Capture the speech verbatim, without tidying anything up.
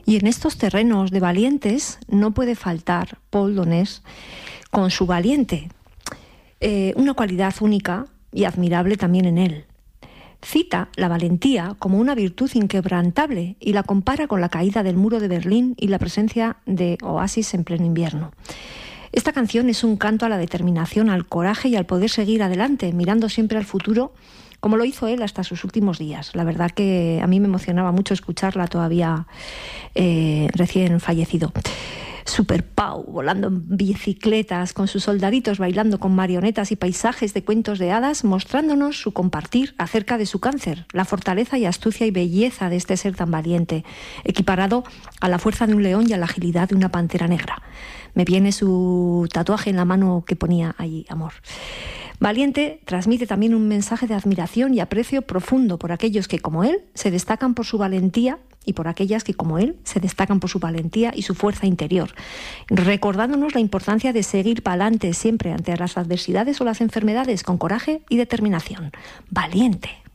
Y en estos terrenos de valientes no puede faltar Paul Donés con su valiente, eh, una cualidad única y admirable también en él. Cita la valentía como una virtud inquebrantable y la compara con la caída del muro de Berlín y la presencia de oasis en pleno invierno. Esta canción es un canto a la determinación, al coraje y al poder seguir adelante, mirando siempre al futuro, como lo hizo él hasta sus últimos días. La verdad que a mí me emocionaba mucho escucharla todavía eh, recién fallecido. Super Pau, volando en bicicletas, con sus soldaditos bailando con marionetas y paisajes de cuentos de hadas, mostrándonos su compartir acerca de su cáncer, la fortaleza y astucia y belleza de este ser tan valiente, equiparado a la fuerza de un león y a la agilidad de una pantera negra. Me viene su tatuaje en la mano que ponía ahí, amor. Valiente transmite también un mensaje de admiración y aprecio profundo por aquellos que, como él, se destacan por su valentía y por aquellas que, como él, se destacan por su valentía y su fuerza interior, recordándonos la importancia de seguir para adelante siempre ante las adversidades o las enfermedades con coraje y determinación. Valiente.